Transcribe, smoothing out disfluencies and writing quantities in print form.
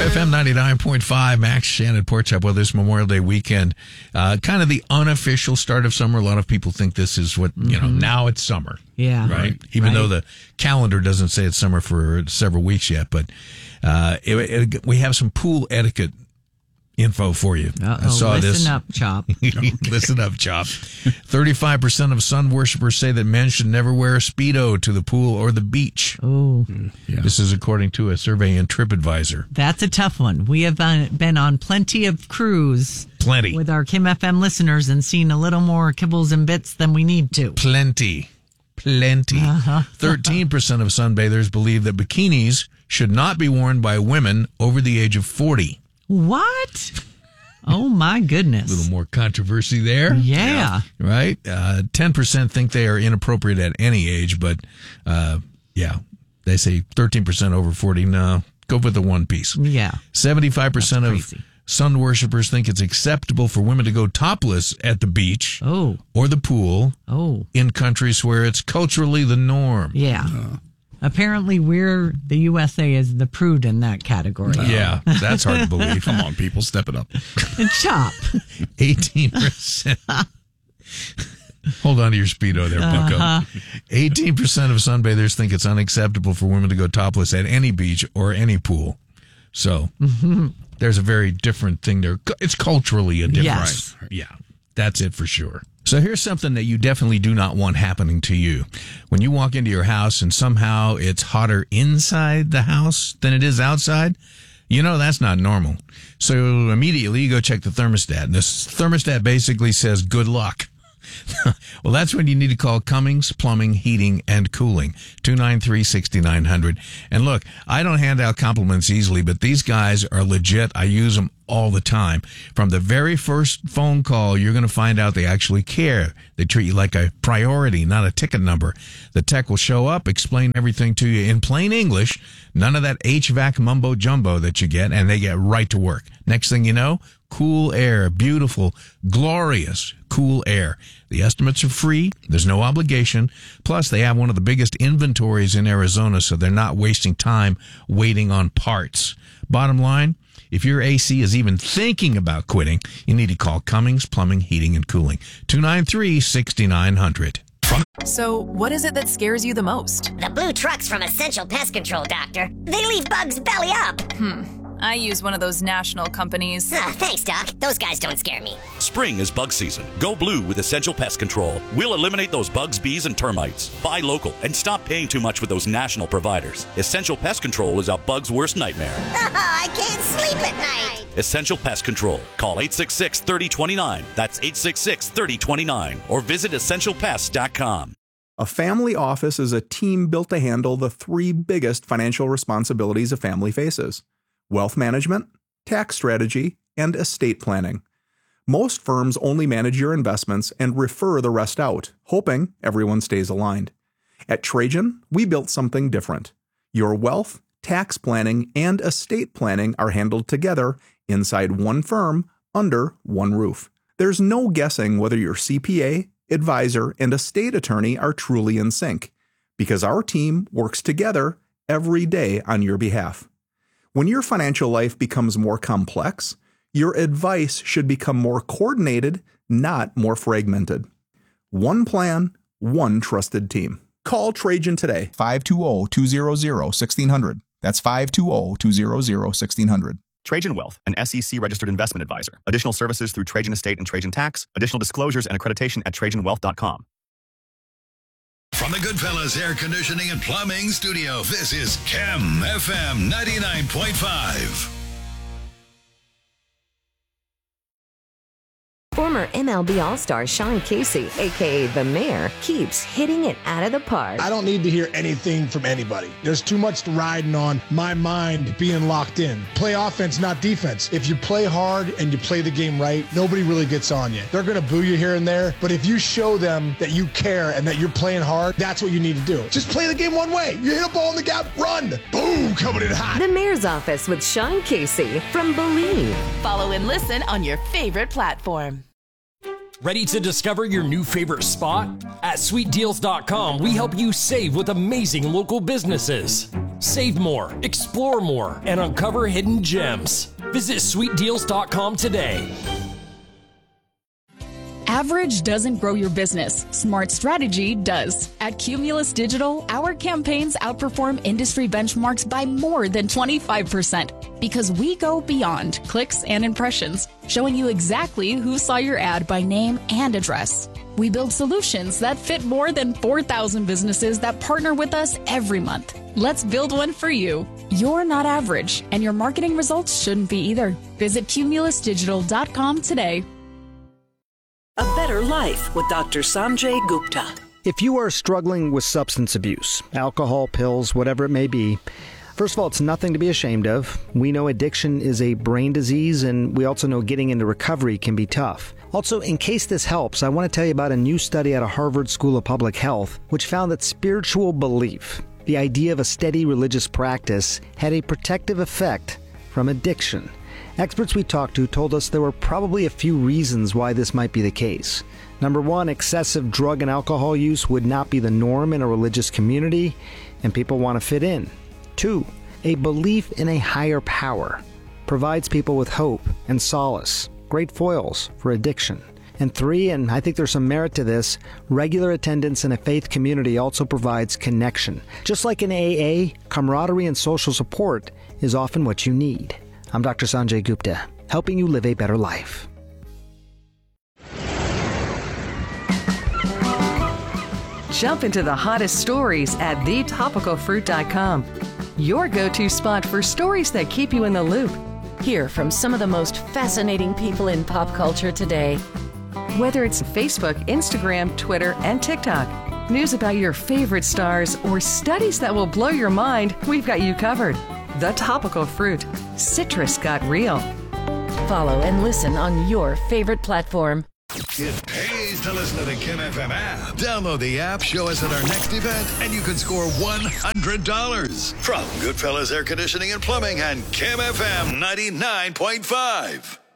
FM 99.5, Max Shannon Porch Up. Well, this Memorial Day weekend, kind of the unofficial start of summer. A lot of people think this is what, now it's summer. Yeah. Right? Even though the calendar doesn't say it's summer for several weeks yet. But we have some pool etiquette info for you. I saw Listen up, Chop. Listen up, Chop. 35% of sun worshipers say that men should never wear a Speedo to the pool or the beach. Oh. Yeah. This is according to a survey in TripAdvisor. That's a tough one. We have been on plenty of cruise. Plenty. With our Kim FM listeners and seen a little more kibbles and bits than we need to. Plenty. 13% of sunbathers believe that bikinis should not be worn by women over the age of 40. What? Oh, my goodness. A little more controversy there. Yeah. Right? 10% think they are inappropriate at any age, but they say 13% over 40. No, go with the one piece. Yeah. 75% of sun worshippers think it's acceptable for women to go topless at the beach or the pool in countries where it's culturally the norm. Yeah. Apparently, the USA is the prude in that category. Yeah, that's hard to believe. Come on, people, step it up. Chop. 18%. Hold on to your Speedo there, bucko. 18% of sunbathers think it's unacceptable for women to go topless at any beach or any pool. So there's a very different thing there. It's culturally a difference. Yes. Right. Yeah, that's it for sure. So here's something that you definitely do not want happening to you. When you walk into your house and somehow it's hotter inside the house than it is outside, that's not normal. So immediately you go check the thermostat. And this thermostat basically says, good luck. Well, that's when you need to call Cummings Plumbing, Heating, and Cooling, 293-6900. And look, I don't hand out compliments easily, but these guys are legit. I use them all the time. From the very first phone call, you're going to find out they actually care. They treat you like a priority, not a ticket number. The tech will show up, explain everything to you in plain English, none of that HVAC mumbo jumbo that you get, and they get right to work. Next thing you know, cool air, beautiful, glorious cool air. The estimates are free. There's no obligation. Plus, they have one of the biggest inventories in Arizona, so they're not wasting time waiting on parts. Bottom line, if your AC is even thinking about quitting, you need to call Cummings Plumbing, Heating, and Cooling, 293-6900. So, what is it that scares you the most? The blue trucks from Essential Pest Control, Doctor. They leave bugs belly up. I use one of those national companies. Thanks, Doc. Those guys don't scare me. Spring is bug season. Go blue with Essential Pest Control. We'll eliminate those bugs, bees, and termites. Buy local and stop paying too much with those national providers. Essential Pest Control is a bug's worst nightmare. I can't sleep at night. Essential Pest Control. Call 866-3029. That's 866-3029. Or visit essentialpest.com. A family office is a team built to handle the three biggest financial responsibilities a family faces: wealth management, tax strategy, and estate planning. Most firms only manage your investments and refer the rest out, hoping everyone stays aligned. At Trajan, we built something different. Your wealth, tax planning, and estate planning are handled together inside one firm under one roof. There's no guessing whether your CPA, advisor, and estate attorney are truly in sync, because our team works together every day on your behalf. When your financial life becomes more complex, your advice should become more coordinated, not more fragmented. One plan, one trusted team. Call Trajan today. 520-200-1600. That's 520-200-1600. Trajan Wealth, an SEC-registered investment advisor. Additional services through Trajan Estate and Trajan Tax. Additional disclosures and accreditation at TrajanWealth.com. From the Goodfellas Air Conditioning and Plumbing Studio, this is Kim FM 99.5. Former MLB All-Star Sean Casey, a.k.a. The Mayor, keeps hitting it out of the park. I don't need to hear anything from anybody. There's too much riding on my mind being locked in. Play offense, not defense. If you play hard and you play the game right, nobody really gets on you. They're going to boo you here and there, but if you show them that you care and that you're playing hard, that's what you need to do. Just play the game one way. You hit a ball in the gap, run. Boom, coming in hot. The Mayor's Office with Sean Casey from Believe. Follow and listen on your favorite platform. Ready to discover your new favorite spot? At sweetdeals.com, we help you save with amazing local businesses. Save more, explore more, and uncover hidden gems. Visit sweetdeals.com today. Average doesn't grow your business. Smart strategy does. At Cumulus Digital, our campaigns outperform industry benchmarks by more than 25% because we go beyond clicks and impressions, showing you exactly who saw your ad by name and address. We build solutions that fit more than 4,000 businesses that partner with us every month. Let's build one for you. You're not average, and your marketing results shouldn't be either. Visit cumulusdigital.com today. A Better Life with Dr. Sanjay Gupta. If you are struggling with substance abuse, alcohol, pills, whatever it may be, first of all, it's nothing to be ashamed of. We know addiction is a brain disease, and we also know getting into recovery can be tough. Also, in case this helps, I want to tell you about a new study out of Harvard School of Public Health, which found that spiritual belief, the idea of a steady religious practice, had a protective effect from addiction. Experts we talked to told us there were probably a few reasons why this might be the case. Number one, excessive drug and alcohol use would not be the norm in a religious community, and people want to fit in. Two, a belief in a higher power provides people with hope and solace, great foils for addiction. And three, and I think there's some merit to this, regular attendance in a faith community also provides connection. Just like in AA, camaraderie and social support is often what you need. I'm Dr. Sanjay Gupta, helping you live a better life. Jump into the hottest stories at thetopicalfruit.com. Your go-to spot for stories that keep you in the loop. Hear from some of the most fascinating people in pop culture today. Whether it's Facebook, Instagram, Twitter, and TikTok, news about your favorite stars, or studies that will blow your mind, we've got you covered. The Topical Fruit. Citrus got real. Follow and listen on your favorite platform. It pays to listen to the Kim FM app. Download the app, show us at our next event, and you can score $100. From Goodfellas Air Conditioning and Plumbing and Kim FM 99.5.